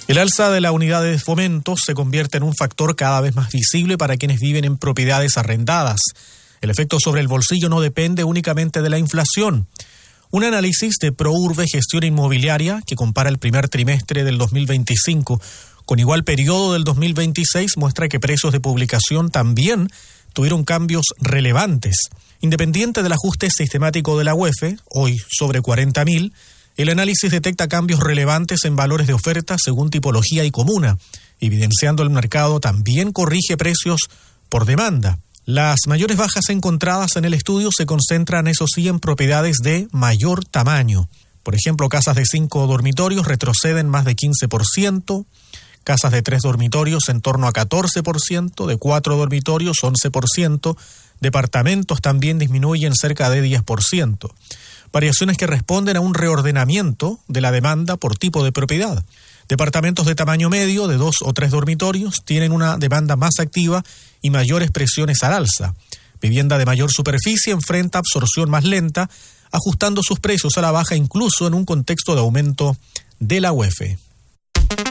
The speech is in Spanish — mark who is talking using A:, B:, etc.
A: El alza de la unidad de fomento se convierte en un factor cada vez más visible para quienes viven en propiedades arrendadas. El efecto sobre el bolsillo no depende únicamente de la inflación. Un análisis de ProUrbe Gestión Inmobiliaria, que compara el primer trimestre del 2025 con igual periodo del 2026, muestra que precios de publicación también tuvieron cambios relevantes. Independiente del ajuste sistemático de la UEF, hoy sobre 40.000, el análisis detecta cambios relevantes en valores de oferta según tipología y comuna, evidenciando el mercado también corrige precios por demanda. Las mayores bajas encontradas en el estudio se concentran, eso sí, en propiedades de mayor tamaño. Por ejemplo, casas de 5 dormitorios retroceden más de 15%, casas de 3 dormitorios en torno a 14%, de 4 dormitorios 11%, departamentos también disminuyen cerca de 10%. Variaciones que responden a un reordenamiento de la demanda por tipo de propiedad. Departamentos de tamaño medio, de 2 o 3 dormitorios, tienen una demanda más activa y mayores presiones al alza. Vivienda de mayor superficie enfrenta absorción más lenta, ajustando sus precios a la baja incluso en un contexto de aumento de la UEF.